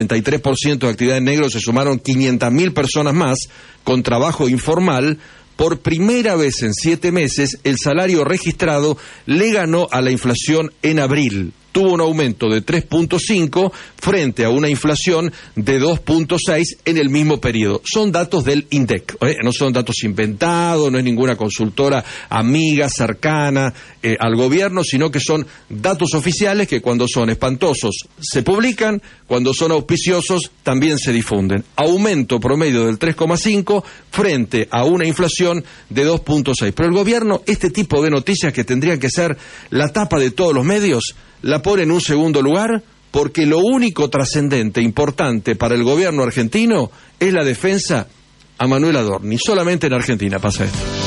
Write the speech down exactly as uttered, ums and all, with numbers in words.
treinta y tres por ciento de actividad en negro se sumaron quinientas mil personas más con trabajo informal. Por primera vez en siete meses, el salario registrado le ganó a la inflación en abril. Tuvo un aumento de tres punto cinco frente a una inflación de dos punto seis en el mismo periodo. Son datos del INDEC, ¿eh? No son datos inventados, no es ninguna consultora amiga, cercana eh, al gobierno, sino que son datos oficiales que cuando son espantosos se publican, cuando son auspiciosos también se difunden. Aumento promedio del tres coma cinco frente a una inflación de dos punto seis. Pero el gobierno, este tipo de noticias que tendrían que ser la tapa de todos los medios, la pone en un segundo lugar porque lo único trascendente, importante para el gobierno argentino es la defensa a Manuel Adorni. Solamente en Argentina pasa esto.